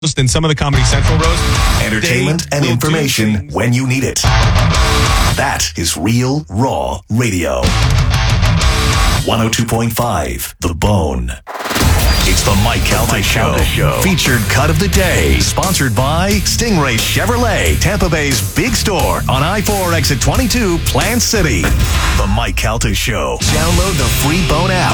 than some of the Comedy Central roasts. Entertainment and information when you need it. That is Real Raw Radio. 102.5 The Bone. It's the Mike Calta Show. Featured cut of the day. Sponsored by Stingray Chevrolet, Tampa Bay's big store on I-4 exit 22, Plant City. The Mike Calta Show. Download the free Bone app.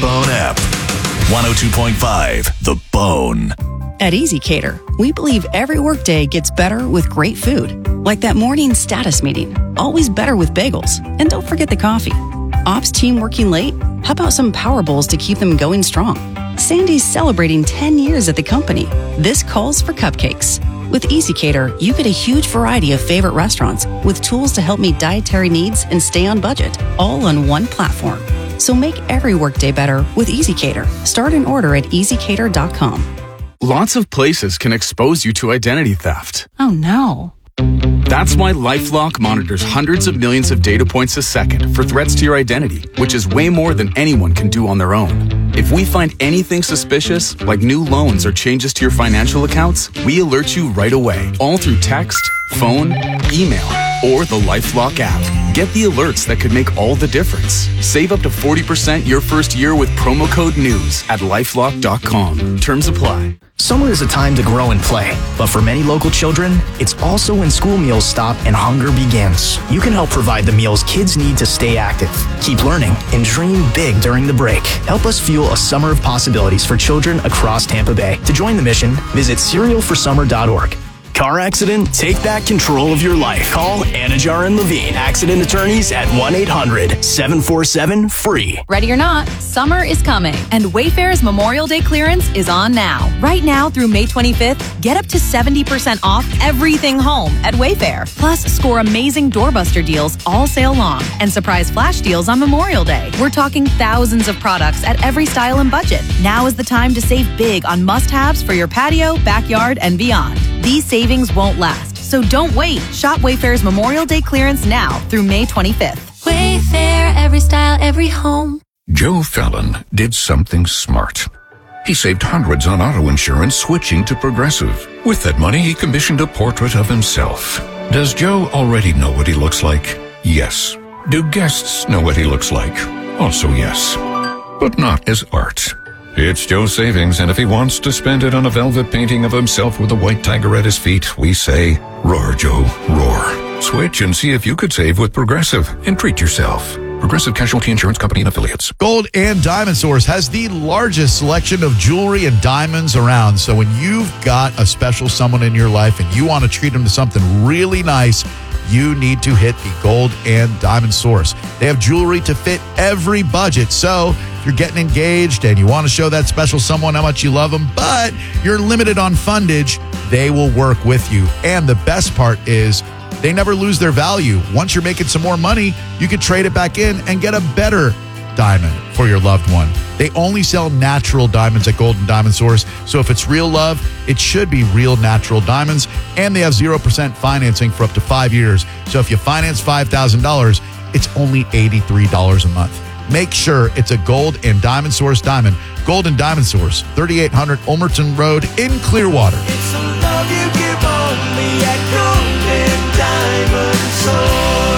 102.5 The Bone. At EasyCater, we believe every workday gets better with great food. Like that morning status meeting. Always better with bagels. And don't forget the coffee. Ops team working late? How about some Power Bowls to keep them going strong? Sandy's celebrating 10 years at the company. This calls for cupcakes. With EasyCater, you get a huge variety of favorite restaurants with tools to help meet dietary needs and stay on budget, all on one platform. So make every workday better with EasyCater. Start an order at easycater.com. Lots of places can expose you to identity theft. Oh no. That's why LifeLock monitors hundreds of millions of data points a second for threats to your identity, which is way more than anyone can do on their own. If we find anything suspicious, like new loans or changes to your financial accounts, we alert you right away, all through text, phone, email, or the LifeLock app. Get the alerts that could make all the difference. Save up to 40% your first year with promo code NEWS at LifeLock.com. Terms apply. Summer is a time to grow and play, but for many local children, it's also when school meals stop and hunger begins. You can help provide the meals kids need to stay active, keep learning, and dream big during the break. Help us fuel a summer of possibilities for children across Tampa Bay. To join the mission, visit cerealforsummer.org. Car accident? Take back control of your life. Call Anajar and Levine, accident attorneys at 1-800-747-FREE. Ready or not, summer is coming, and Wayfair's Memorial Day clearance is on now. Right now through May 25th, get up to 70% off everything home at Wayfair. Plus, score amazing doorbuster deals all sale long and surprise flash deals on Memorial Day. We're talking thousands of products at every style and budget. Now is the time to save big on must-haves for your patio, backyard, and beyond. These savings won't last, so don't wait. Shop Wayfair's Memorial Day clearance now through May 25th. Wayfair, every style, every home. Joe Fallon did something smart. He saved hundreds on auto insurance switching to Progressive. With that money, he commissioned a portrait of himself. Does Joe already know what he looks like? Yes. Do guests know what he looks like? Also yes. But not as art. It's Joe's savings, and if he wants to spend it on a velvet painting of himself with a white tiger at his feet, we say, roar, Joe, roar. Switch and see if you could save with Progressive and treat yourself. Progressive Casualty Insurance Company and Affiliates. Gold and Diamond Source has the largest selection of jewelry and diamonds around. So when you've got a special someone in your life and you want to treat them to something really nice, you need to hit the Gold and Diamond Source. They have jewelry to fit every budget. So if you're getting engaged and you want to show that special someone how much you love them, but you're limited on fundage, they will work with you. And the best part is they never lose their value. Once you're making some more money, you can trade it back in and get a better diamond for your loved one. They only sell natural diamonds at Gold and Diamond Source. So if it's real love, it should be real natural diamonds. And they have 0% financing for up to 5 years. So if you finance $5,000, it's only $83 a month. Make sure it's a Gold and Diamond Source diamond. Gold and Diamond Source, 3800 Ulmerton Road in Clearwater. It's a love you give only at Gold and Diamond Source.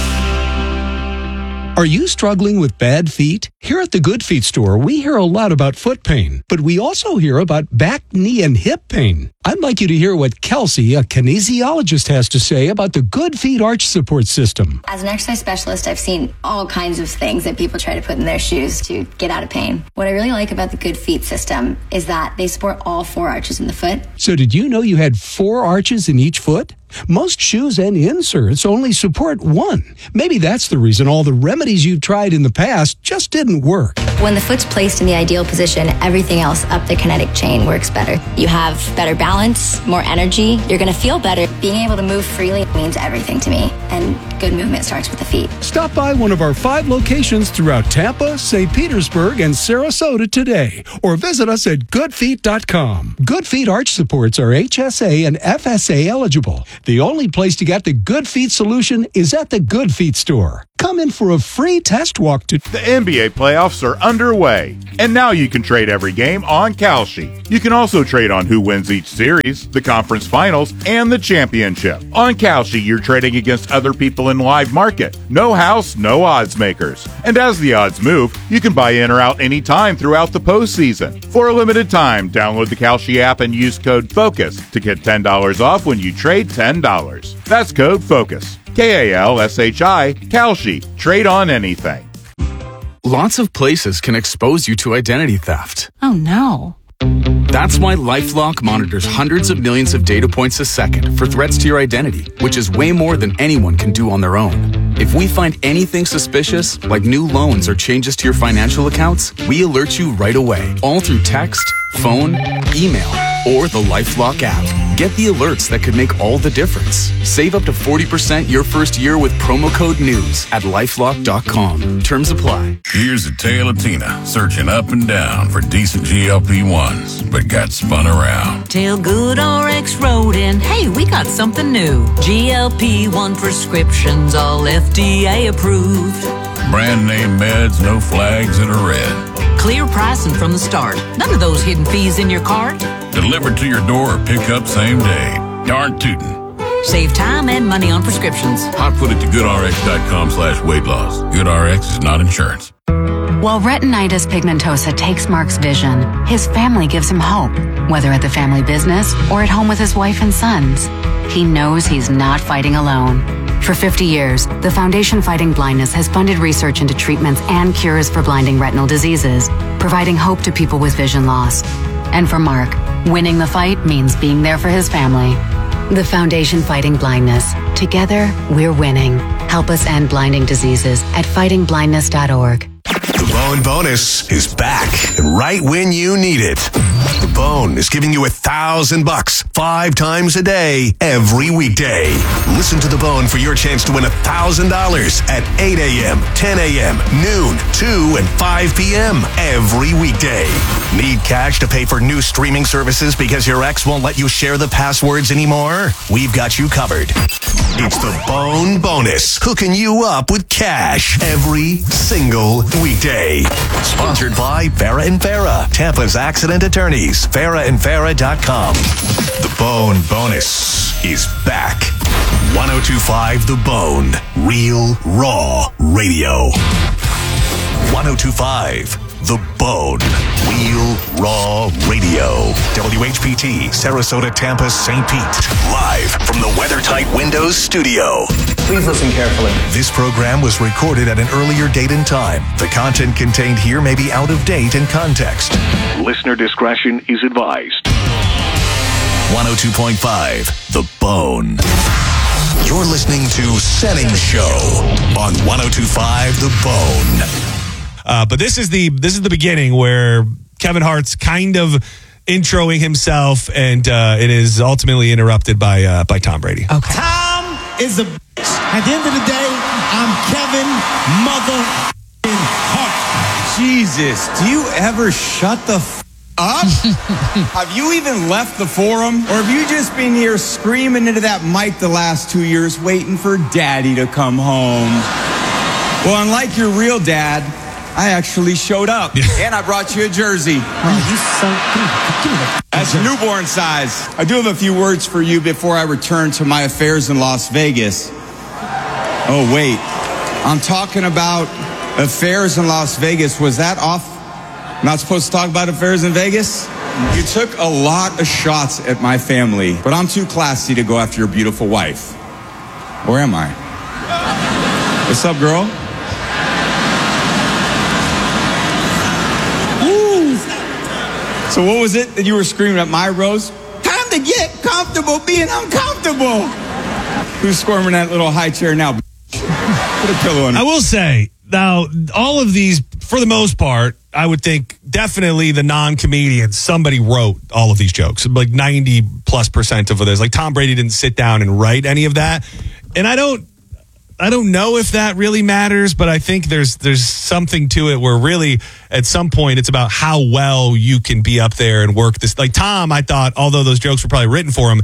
Are you struggling with bad feet? Here at the Good Feet store, we hear a lot about foot pain, but we also hear about back, knee, and hip pain. I'd like you to hear what Kelsey, a kinesiologist, has to say about the Good Feet Arch Support System. As an exercise specialist, I've seen all kinds of things that people try to put in their shoes to get out of pain. What I really like about the Good Feet system is that they support all 4 arches in the foot. So did you know you had 4 arches in each foot? Most shoes and inserts only support 1. Maybe that's the reason all the remedies you've tried in the past just didn't work. When the foot's placed in the ideal position, everything else up the kinetic chain works better. You have better balance, more energy. You're going to feel better. Being able to move freely means everything to me, and good movement starts with the feet. Stop by one of our 5 locations throughout Tampa, St. Petersburg, and Sarasota today, or visit us at goodfeet.com. Good Feet Arch Supports are HSA and FSA eligible. The only place to get the Good Feet solution is at the Good Feet store. come in for a free test walk to... The NBA playoffs are underway, and now you can trade every game on Kalshi. You can also trade on who wins each series, the conference finals, and the championship. On Kalshi, you're trading against other people in live market. No house, no odds makers. And as the odds move, you can buy in or out anytime throughout the postseason. For a limited time, download the Kalshi app and use code FOCUS to get $10 off when you trade $10. That's code FOCUS. Kalshi, Kalshi. Trade on anything. Lots of places can expose you to identity theft. Oh no. That's why LifeLock monitors hundreds of millions of data points a second for threats to your identity, which is way more than anyone can do on their own. If we find anything suspicious, like new loans or changes to your financial accounts, we alert you right away, all through text, phone, email, or the LifeLock app. Get the alerts that could make all the difference. Save up to 40% your first year with promo code NEWS at LifeLock.com. Terms apply. Here's a tale of Tina searching up and down for decent GLP-1s, but got spun around. Tell Good RX wrote in, hey, we got something new. GLP-1 prescriptions, all FDA approved. Brand name meds, no flags that are red. Clear pricing from the start. None of those hidden fees in your cart. Delivered to your door or pick up same day. Darn tootin'. Save time and money on prescriptions. Hot foot it to goodrx.com/weight loss. GoodRx is not insurance. While retinitis pigmentosa takes Mark's vision, his family gives him hope, whether at the family business or at home with his wife and sons. He knows he's not fighting alone. For 50 years, the Foundation Fighting Blindness has funded research into treatments and cures for blinding retinal diseases, providing hope to people with vision loss. And for Mark, winning the fight means being there for his family. The Foundation Fighting Blindness. Together, we're winning. Help us end blinding diseases at fightingblindness.org. The Bone Bonus is back, and right when you need it. The Bone is giving you $1,000 5 times a day, every weekday. Listen to The Bone for your chance to win $1,000 at 8 a.m., 10 a.m., noon, 2, and 5 p.m. every weekday. Need cash to pay for new streaming services because your ex won't let you share the passwords anymore? We've got you covered. It's the Bone Bonus, hooking you up with cash every single weekday. Sponsored by Farah and Farah, Tampa's accident attorneys. FarahandFarah.com. The Bone Bonus is back. 102.5 The Bone, Real Raw Radio. 102.5 The Bone, Real Raw Radio. WHPT, Sarasota, Tampa, St. Pete. Live from the WeatherTight Windows studio. Please listen carefully. This program was recorded at an earlier date and time. The content contained here may be out of date and context. Listener discretion is advised. 102.5 The Bone. You're listening to Setting Show on 102.5 The Bone. But this is the beginning where Kevin Hart's kind of introing himself, and it is ultimately interrupted by Tom Brady. Okay. Tom is a bitch. At the end of the day, I'm Kevin Hart. Jesus, do you ever shut the up? Have you even left the forum? Or have you just been here screaming into that mic the last 2 years waiting for daddy to come home? Well, unlike your real dad, I actually showed up, and I brought you a jersey. That's newborn size. I do have a few words for you before I return to my affairs in Las Vegas. Oh, wait. I'm talking about affairs in Las Vegas. Was that off? Not supposed to talk about affairs in Vegas? You took a lot of shots at my family, but I'm too classy to go after your beautiful wife. Or am I? What's up, girl? So what was it that you were screaming at my Rose? Time to get comfortable being uncomfortable. Who's squirming that little high chair now? Put a pillow on it. I will say, now, all of these, for the most part, I would think definitely the non-comedians, somebody wrote all of these jokes. Like 90+% of this. Like Tom Brady didn't sit down and write any of that. And I don't know if that really matters, but I think there's something to it where really at some point it's about how well you can be up there and work this. Like Tom, I thought, although those jokes were probably written for him,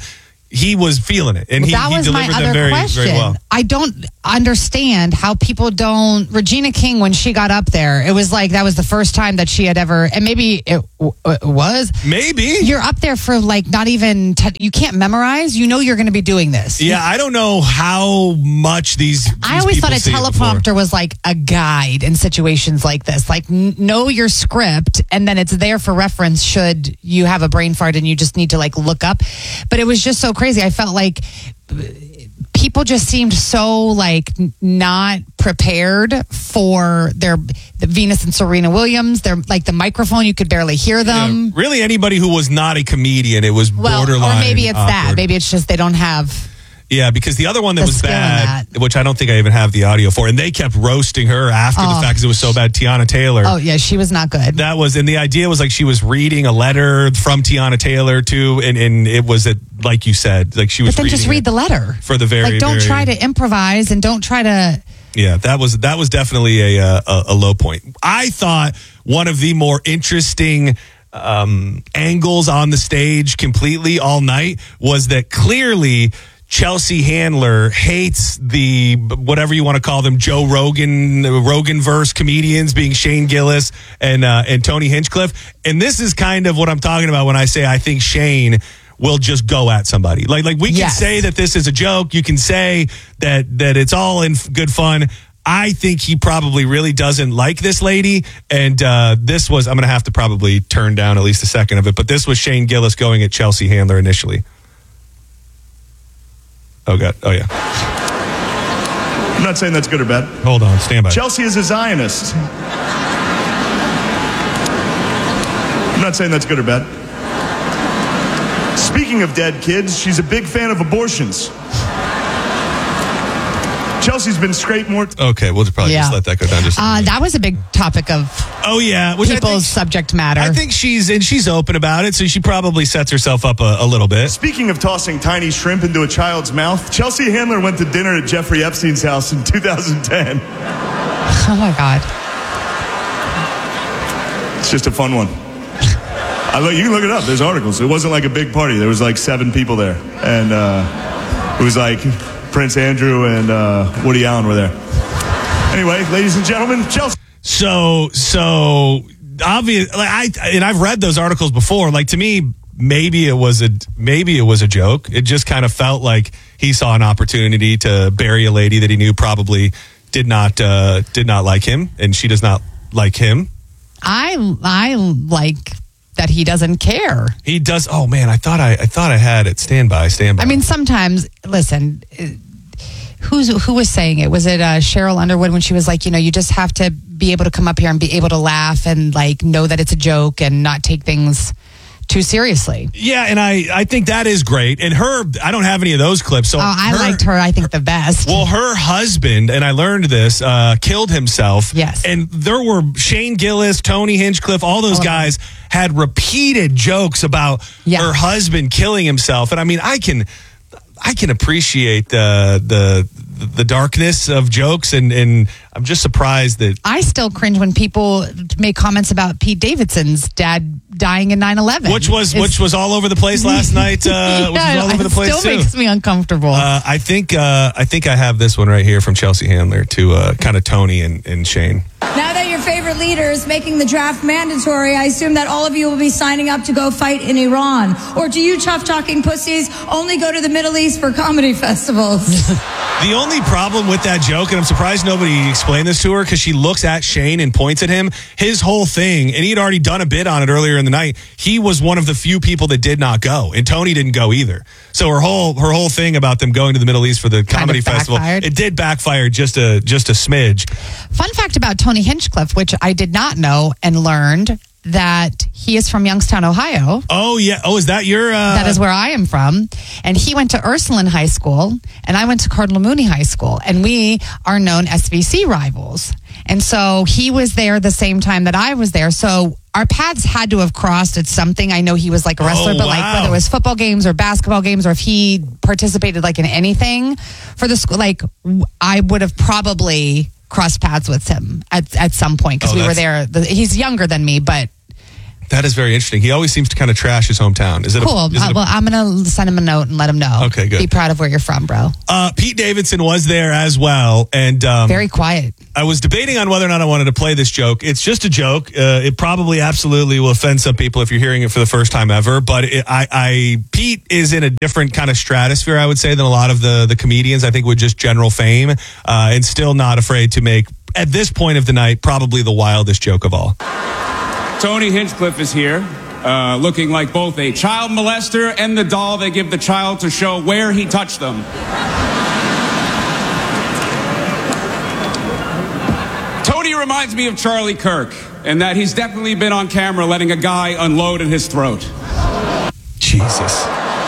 he was feeling it, and that he was delivered my them other very, question. very well. I don't understand how people don't. Regina King, when she got up there, it was like that was the first time that she had ever, and maybe it was. Maybe you're up there for like not even. You can't memorize. You know you're going to be doing this. Yeah, I don't know how much these I always people thought a see it teleprompter before. was like a guide in situations like this. Like know your script, and then it's there for reference should you have a brain fart and you just need to like look up. But it was just so crazy. I felt like people just seemed so like not prepared for the Venus and Serena Williams. They're like the microphone, you could barely hear them. Yeah, really, anybody who was not a comedian, it was borderline. Or maybe it's awkward. that. Maybe it's just they don't have. Yeah, because the other one that The was skill in bad, which I don't think I even have the audio for, and they kept roasting her after the fact because it was so bad. Tiana Taylor. Oh yeah, she was not good. That was, and the idea was like she was reading a letter from Tiana Taylor too, and it was like you said, like she was. But then just read the letter for the very. Like, don't very, try to improvise and don't try to. Yeah, that was definitely a low point. I thought one of the more interesting angles on the stage completely all night was that clearly Chelsea Handler hates the whatever you want to call them, Joe Rogan-verse comedians being Shane Gillis and Tony Hinchcliffe. And this is kind of what I'm talking about when I say I think Shane will just go at somebody. Like we can say that this is a joke. You can say that it's all in good fun. I think he probably really doesn't like this lady. And this was, I'm going to have to probably turn down at least a second of it, but this was Shane Gillis going at Chelsea Handler initially. Oh, God. Oh, yeah. I'm not saying that's good or bad. Hold on. Stand by. Chelsea is a Zionist. I'm not saying that's good or bad. Speaking of dead kids, she's a big fan of abortions. Chelsea's been scraped more. Okay, we'll probably just let that go down. Just that was a big topic of which people's subject matter. I think she's open about it, so she probably sets herself up a little bit. Speaking of tossing tiny shrimp into a child's mouth, Chelsea Handler went to dinner at Jeffrey Epstein's house in 2010. Oh my God. It's just a fun one. You can look it up. There's articles. It wasn't like a big party. There was like 7 people there. And it was like Prince Andrew and Woody Allen were there. Anyway, ladies and gentlemen, Chelsea. So obvious. And I've read those articles before. Like, to me, maybe it was a joke. It just kind of felt like he saw an opportunity to bury a lady that he knew probably did not like him, and she does not like him. I like that he doesn't care. He does. Oh man, I thought I had it. Stand by. I mean, sometimes, listen, who was saying it? Was it Cheryl Underwood when she was like, you just have to be able to come up here and be able to laugh and like know that it's a joke and not take things too seriously. Yeah, and I think that is great. And I don't have any of those clips. So I liked her, I think, the best. Well, her husband, and I learned this, killed himself. Yes. And there were Shane Gillis, Tony Hinchcliffe, all those guys had repeated jokes about her husband killing himself. And I mean, I can appreciate the darkness of jokes, and I'm just surprised that I still cringe when people make comments about Pete Davidson's dad dying in 9/11, which was all over the place last night. Which was all over the place still makes me uncomfortable. I think I have this one right here from Chelsea Handler to kind of Tony and Shane. Now that your favorite leader is making the draft mandatory, I assume that all of you will be signing up to go fight in Iran. Or do you tough-talking pussies only go to the Middle East for comedy festivals? The only problem with that joke, and I'm surprised nobody explained this to her, because she looks at Shane and points at him. His whole thing, and he'd already done a bit on it earlier in the night, he was one of the few people that did not go, and Tony didn't go either. So her whole thing about them going to the Middle East for the comedy festival, it did backfire just a smidge. Fun fact about Tony Hinchcliffe, which I did not know and learned, that he is from Youngstown, Ohio. Oh, yeah. Oh, is that your... That is where I am from. And he went to Ursuline High School, and I went to Cardinal Mooney High School. And we are known SVC rivals. And so he was there the same time that I was there. So our paths had to have crossed at something. I know he was like a wrestler, but like whether it was football games or basketball games, or if he participated like in anything for the school, like I would have probably crossed paths with him at some point, because we were there. He's younger than me, but That is very interesting. He always seems to kind of trash his hometown. Is it cool? Well, I'm going to send him a note and let him know. Okay, good. Be proud of where you're from, bro. Pete Davidson was there as well. And very quiet. I was debating on whether or not I wanted to play this joke. It's just a joke. It probably absolutely will offend some people if you're hearing it for the first time ever. But Pete is in a different kind of stratosphere, I would say, than a lot of the comedians. I think with just general fame, and still not afraid to make, at this point of the night, probably the wildest joke of all. Tony Hinchcliffe is here, looking like both a child molester and the doll they give the child to show where he touched them. Tony reminds me of Charlie Kirk, in that he's definitely been on camera letting a guy unload in his throat. Jesus.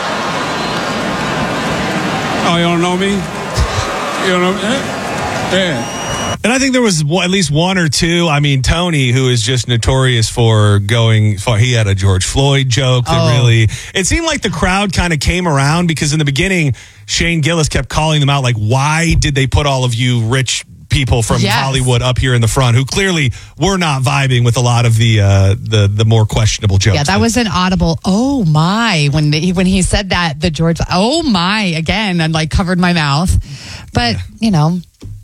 Oh, you don't know me? You don't know me? Yeah. And I think there was at least one or two. I mean, Tony, who is just notorious for going far, he had a George Floyd joke that really, it seemed like the crowd kind of came around because in the beginning, Shane Gillis kept calling them out, like, why did they put all of you rich people from Hollywood up here in the front who clearly were not vibing with a lot of the more questionable jokes. Yeah, that was an audible, oh my, when he said that, the George, oh my, again, and like covered my mouth. But, you know.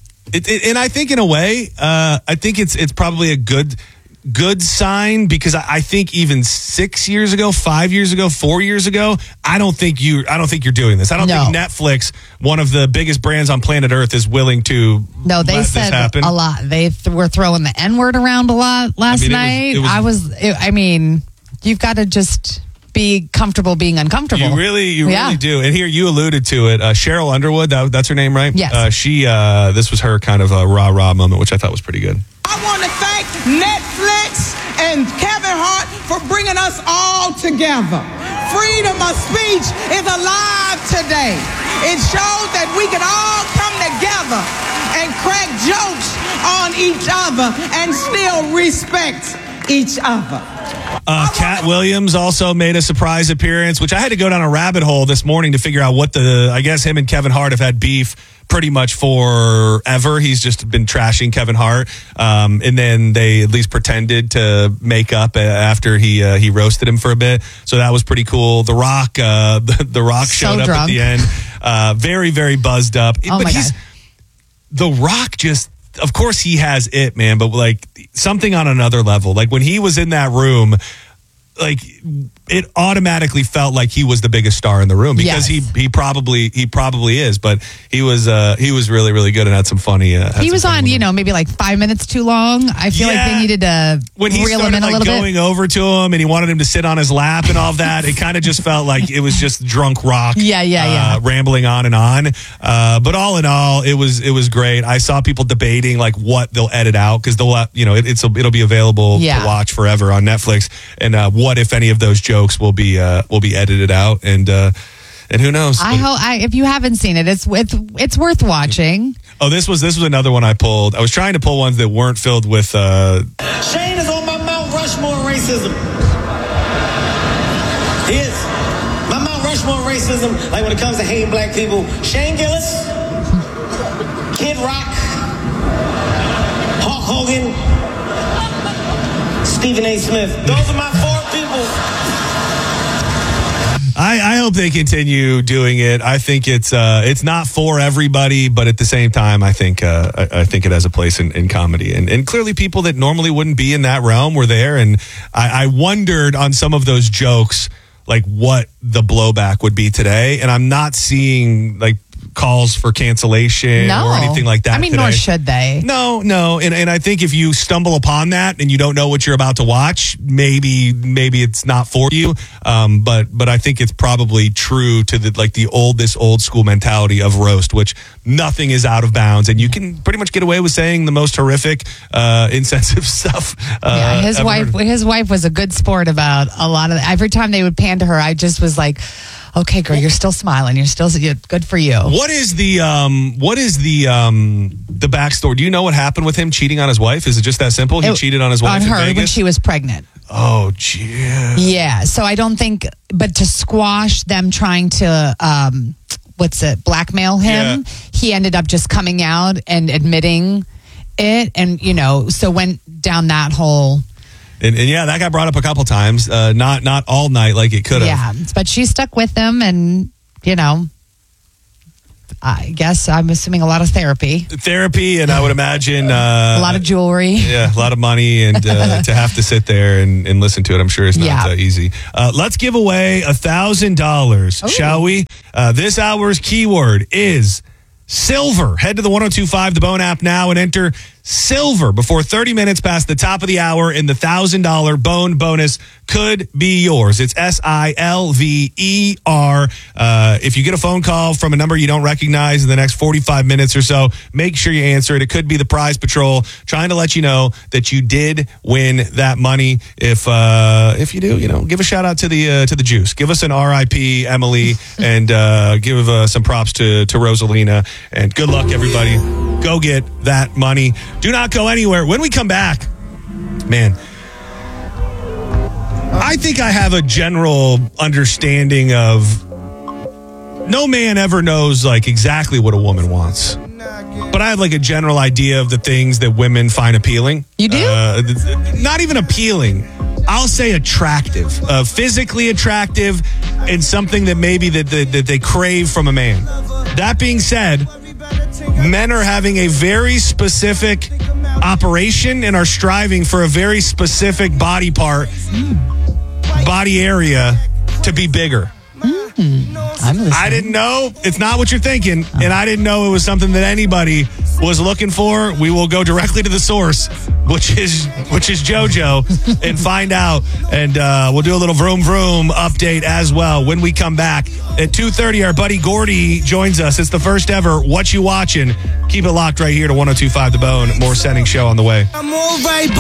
And I think in a way, I think it's probably a good sign because I think even 6 years ago, 5 years ago, 4 years ago, I don't think you're doing this. I don't think Netflix, one of the biggest brands on planet Earth, is willing to No, they said a lot. They were throwing the N-word around a lot last night. I mean, you've got to just be comfortable being uncomfortable. You really do. And here you alluded to it. Cheryl Underwood, that's her name, right? Yes. This was her kind of a rah-rah moment, which I thought was pretty good. I want to thank Netflix and Kevin Hart for bringing us all together. Freedom of speech is alive today. It shows that we can all come together and crack jokes on each other and still respect each other. Cat Williams also made a surprise appearance, which I had to go down a rabbit hole this morning to figure out what I guess him and Kevin Hart have had beef pretty much forever. He's just been trashing Kevin Hart. And then they at least pretended to make up after he roasted him for a bit. So that was pretty cool. The Rock, the Rock showed up at the end. Very, very buzzed up. Oh, my God. The Rock just, of course he has it, man, but like something on another level. Like when he was in that room, like it automatically felt like he was the biggest star in the room because he probably is, but he was really, really good and had some funny. He was on, maybe like 5 minutes too long. I feel like they needed to when he reel started him in a little going bit. over to him and he wanted him to sit on his lap and all that. It kind of just felt like it was just drunk Rock. Yeah. Rambling on and on. But all in all, it was great. I saw people debating like what they'll edit out because it'll be available to watch forever on Netflix. And what if any of those jokes will be edited out and who knows? I hope if you haven't seen it, it's worth watching. Oh, this was another one I pulled. I was trying to pull ones that weren't filled with. Shane is on my Mount Rushmore racism. He is my Mount Rushmore racism. Like when it comes to hating black people, Shane Gillis, Kid Rock, Hulk Hogan, Stephen A. Smith. Those are my 4 people. I hope they continue doing it. I think it's not for everybody, but at the same time, I think it has a place in comedy. And clearly people that normally wouldn't be in that realm were there. And I wondered on some of those jokes, like what the blowback would be today. And I'm not seeing like calls for cancellation or anything like that. I mean, today. nor should they. No. And I think if you stumble upon that and you don't know what you're about to watch, maybe it's not for you. But I think it's probably true to this old school mentality of roast, which nothing is out of bounds. And you can pretty much get away with saying the most horrific, insensitive stuff. His wife was a good sport about a lot of every time they would pan to her, I just was like, okay, girl, you're still smiling. You're good for you. What is the backstory? Do you know what happened with him cheating on his wife? Is it just that simple? He cheated on his wife on her in Vegas? when she was pregnant. Oh, gee. Yeah. So I don't think, but to squash them trying to, blackmail him, he ended up just coming out and admitting it, and so went down that whole. And yeah, that got brought up a couple times. Not all night like it could have. Yeah, but she stuck with them, and I guess I'm assuming a lot of therapy, and I would imagine a lot of jewelry. Yeah, a lot of money, and to have to sit there and listen to it, I'm sure it's not easy. Let's give away $1,000, shall we? This hour's keyword is silver. Head to the 102.5 The Bone app now and enter silver before 30 minutes past the top of the hour, and the $1,000 Bone bonus could be yours. It's SILVER. If you get a phone call from a number you don't recognize in the next 45 minutes or so, make sure you answer it. It could be the Prize Patrol trying to let you know that you did win that money. If you do, give a shout out to the Juice. Give us an RIP Emily, and give some props to Rosalina. And good luck, everybody. Go get that money. Do not go anywhere. When we come back, man, I think I have a general understanding of no man ever knows like exactly what a woman wants. But I have like a general idea of the things that women find appealing. You do? Not even appealing. I'll say attractive, physically attractive, and something that maybe that they crave from a man. That being said, men are having a very specific operation and are striving for a very specific body part, body area to be bigger. I didn't know. It's not what you're thinking. And I didn't know it was something that anybody was looking for. We will go directly to the source, which is JoJo, and find out. And we'll do a little vroom vroom update as well when we come back. At 2:30, our buddy Gordy joins us. It's the first ever What You Watching. Keep it locked right here to 102.5 The Bone. More Setting Show on the way.